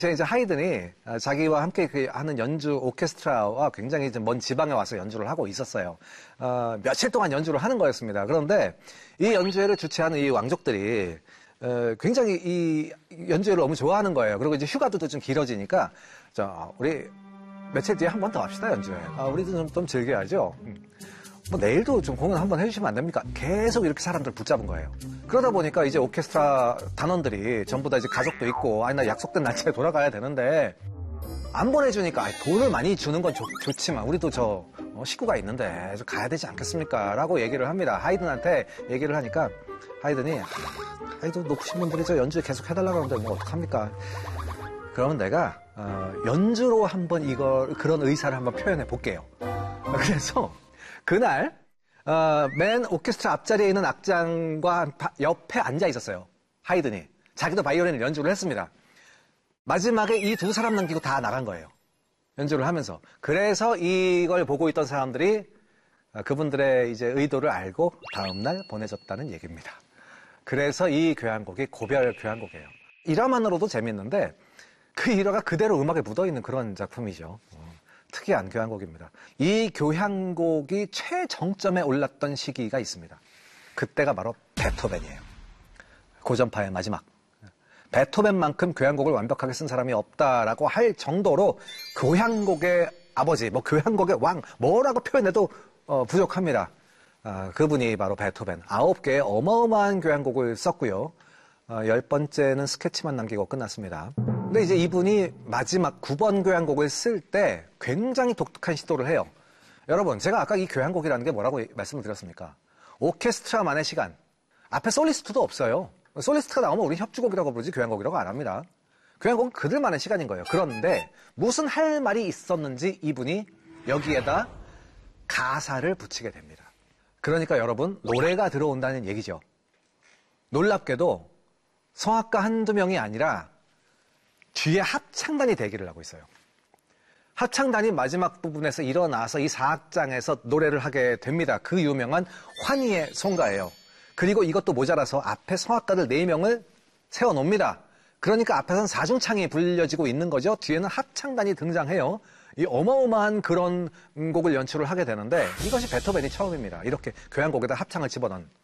이제 하이든이 자기와 함께 하는 연주 오케스트라와 굉장히 이제 먼 지방에 와서 연주를 하고 있었어요. 며칠 동안 연주를 하는 거였습니다. 그런데 이 연주회를 주최하는 이 왕족들이 굉장히 이 연주회를 너무 좋아하는 거예요. 그리고 이제 휴가도 좀 길어지니까 우리 며칠 뒤에 한 번 더 합시다, 연주회. 우리도 좀 즐겨야죠. 뭐 내일도 좀 공연 한번 해주시면 안 됩니까? 계속 이렇게 사람들 붙잡은 거예요. 그러다 보니까 이제 오케스트라 단원들이 전부 다 이제 가족도 있고, 나 약속된 날짜에 돌아가야 되는데, 안 보내주니까, 돈을 많이 주는 건 좋지만, 우리도 식구가 있는데, 가야 되지 않겠습니까? 라고 얘기를 합니다. 하이든한테 얘기를 하니까, 하이든이, 놓으신 분들이 연주회 계속 해달라고 하는데, 뭐, 어떡합니까? 그러면 내가, 연주로 한번 그런 의사를 한번 표현해 볼게요. 그래서, 그날 맨 오케스트라 앞자리에 있는 악장과 옆에 앉아 있었어요. 하이든이. 자기도 바이올린을 연주를 했습니다. 마지막에 이 두 사람 남기고 다 나간 거예요. 연주를 하면서. 그래서 이걸 보고 있던 사람들이 그분들의 이제 의도를 알고 다음날 보내줬다는 얘기입니다. 그래서 이 교향곡이 고별 교향곡이에요. 일화만으로도 재밌는데 그 일화가 그대로 음악에 묻어있는 그런 작품이죠. 특이한 교향곡입니다. 이 교향곡이 최정점에 올랐던 시기가 있습니다. 그때가 바로 베토벤이에요. 고전파의 마지막. 베토벤만큼 교향곡을 완벽하게 쓴 사람이 없다라고 할 정도로 교향곡의 아버지, 교향곡의 왕, 뭐라고 표현해도 부족합니다. 그분이 바로 베토벤. 9개의 어마어마한 교향곡을 썼고요. 10번째는 스케치만 남기고 끝났습니다. 근데 이제 이분이 마지막 9번 교향곡을 쓸 때 굉장히 독특한 시도를 해요. 여러분, 제가 아까 이 교향곡이라는 게 뭐라고 말씀을 드렸습니까? 오케스트라만의 시간. 앞에 솔리스트도 없어요. 솔리스트가 나오면 우리 협주곡이라고 부르지 교향곡이라고 안 합니다. 교향곡은 그들만의 시간인 거예요. 그런데 무슨 할 말이 있었는지 이분이 여기에다 가사를 붙이게 됩니다. 그러니까 여러분, 노래가 들어온다는 얘기죠. 놀랍게도 성악가 한두 명이 아니라 뒤에 합창단이 대기를 하고 있어요. 합창단이 마지막 부분에서 일어나서 이 사악장에서 노래를 하게 됩니다. 그 유명한 환희의 송가예요. 그리고 이것도 모자라서 앞에 성악가들 4명을 세워놓습니다. 그러니까 앞에서는 사중창이 불려지고 있는 거죠. 뒤에는 합창단이 등장해요. 이 어마어마한 그런 곡을 연출을 하게 되는데 이것이 베토벤이 처음입니다. 이렇게 교향곡에다 합창을 집어넣은.